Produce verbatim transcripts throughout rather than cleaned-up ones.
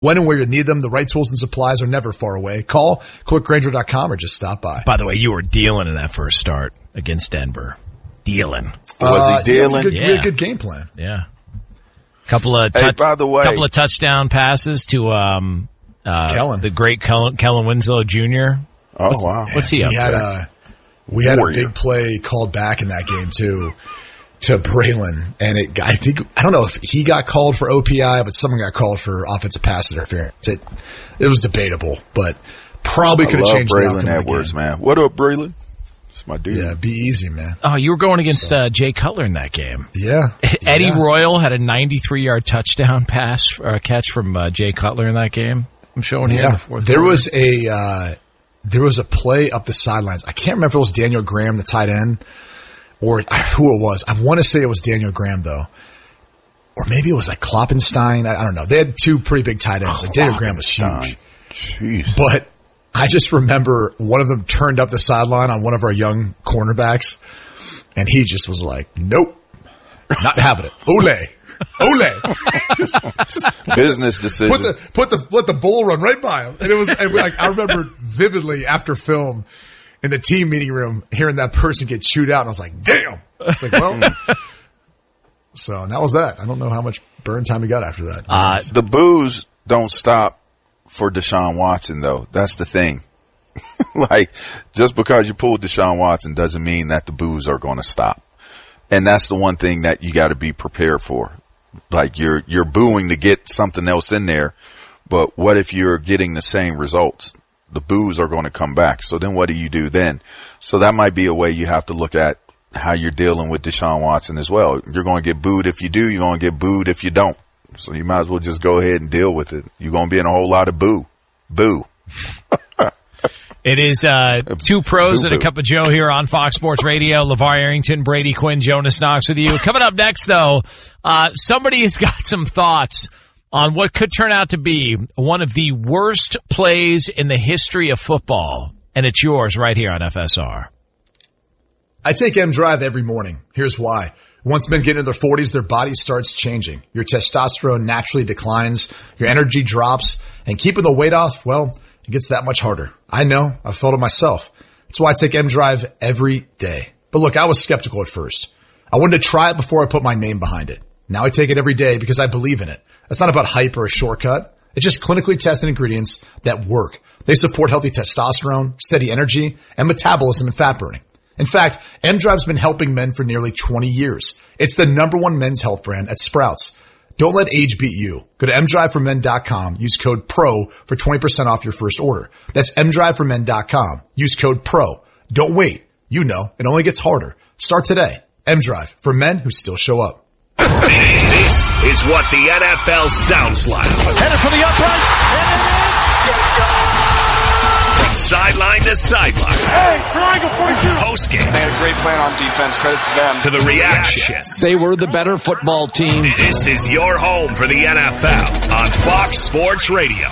When and where you need them, the right tools and supplies are never far away. Call, click Grainger dot com, or just stop by. By the way, you were dealing in that first start against Denver. Dealing. Was Uh, he dealing? Good, Yeah. good, good game plan. Yeah. Couple of Hey, tou- by the way- couple of touchdown passes to um uh Kellen. the great Kellen, Kellen Winslow Junior Oh, what's, wow. What's he up We had there? a we had Warrior. a big play called back in that game too to Braylon, and it I think I don't know if he got called for O P I, but someone got called for offensive pass interference. It it was debatable, but probably I could have love changed the Braylon outcome of the Edwards, game. man. What up, Braylon? It's my dude. Yeah, be easy, man. Oh, you were going against uh, Jay Cutler in that game. Yeah, Eddie yeah. Royal had a ninety-three yard touchdown pass or catch from uh, Jay Cutler in that game. I'm showing here in Yeah, the fourth there quarter. was a uh, there was a play up the sidelines. I can't remember if it was Daniel Graham, the tight end, or uh, who it was. I want to say it was Daniel Graham though, or maybe it was like Kloppenstein. I, I don't know. They had two pretty big tight ends. Like Daniel Graham was huge, Jeez. but I just remember one of them turned up the sideline on one of our young cornerbacks, and he just was like, "Nope, not having it." Ole. Ole, just, just Business decision. put the put the let the bull run right by him, and it was and like I remember vividly after film in the team meeting room hearing that person get chewed out, and I was like, "Damn!" It's like, well, so and that was that. I don't know how much burn time he got after that. Uh, the boos don't stop for Deshaun Watson, though. That's the thing. Like, just because you pulled Deshaun Watson doesn't mean that the boos are going to stop. And that's the one thing that you got to be prepared for. Like, you're, you're booing to get something else in there, but what if you're getting the same results? The boos are going to come back. So then what do you do then? So that might be a way you have to look at how you're dealing with Deshaun Watson as well. You're going to get booed if you do. You're going to get booed if you don't. So you might as well just go ahead and deal with it. You're going to be in a whole lot of boo. Boo. It is uh, two pros Boo-boo. and a cup of Joe here on Fox Sports Radio. LeVar Arrington, Brady Quinn, Jonas Knox with you. Coming up next, though, uh, somebody has got some thoughts on what could turn out to be one of the worst plays in the history of football, and it's yours right here on F S R. I take M Drive every morning. Here's why. Once men get into their forties, their body starts changing. Your testosterone naturally declines, your energy drops, and keeping the weight off, well, it gets that much harder. I know. I've felt it myself. That's why I take M Drive every day. But look, I was skeptical at first. I wanted to try it before I put my name behind it. Now I take it every day because I believe in it. It's not about hype or a shortcut. It's just clinically tested ingredients that work. They support healthy testosterone, steady energy, and metabolism and fat burning. In fact, M Drive's been helping men for nearly twenty years. It's the number one men's health brand at Sprouts. Don't let age beat you. Go to m drive for men dot com. Use code PRO for twenty percent off your first order. That's m drive for men dot com. Use code PRO. Don't wait. You know, it only gets harder. Start today. M-Drive for men who still show up. This is what the N F L sounds like. Headed for the uprights. From sideline to sideline. Hey, triangle forty-two. Post game. They had a great plan on defense. Credit to them. To the reactions. They were the better football team. This is your home for the N F L on Fox Sports Radio.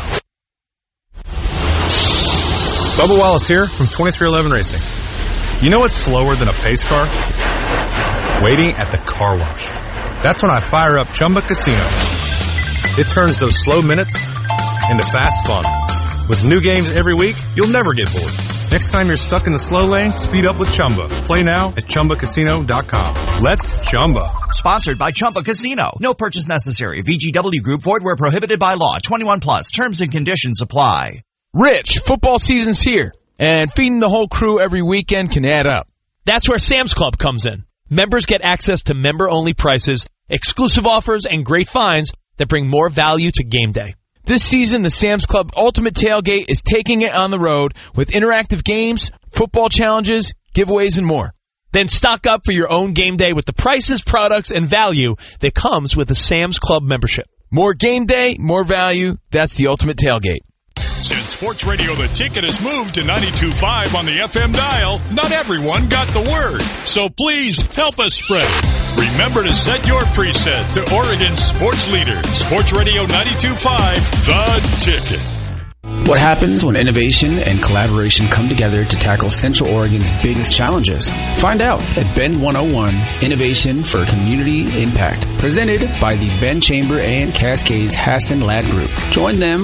Bubba Wallace here from twenty-three eleven Racing. You know what's slower than a pace car? Waiting at the car wash. That's when I fire up Chumba Casino. It turns those slow minutes into fast fun. With new games every week, you'll never get bored. Next time you're stuck in the slow lane, speed up with Chumba. Play now at chumba casino dot com. Let's Chumba. Sponsored by Chumba Casino. No purchase necessary. V G W Group. Void where prohibited by law. twenty-one plus. Terms and conditions apply. Rich, football season's here, and feeding the whole crew every weekend can add up. That's where Sam's Club comes in. Members get access to member-only prices, exclusive offers, and great finds that bring more value to game day. This season, the Sam's Club Ultimate Tailgate is taking it on the road with interactive games, football challenges, giveaways, and more. Then stock up for your own game day with the prices, products, and value that comes with a Sam's Club membership. More game day, more value. That's the Ultimate Tailgate. Since Sports Radio The Ticket has moved to ninety-two point five on the F M dial, not everyone got the word. So please help us spread it. Remember to set your preset to Oregon's sports leader, Sports Radio ninety-two point five, The Ticket. What happens when innovation and collaboration come together to tackle Central Oregon's biggest challenges? Find out at Bend one oh one, Innovation for Community Impact, presented by the Bend Chamber and Cascades Hassan Ladd Group. Join them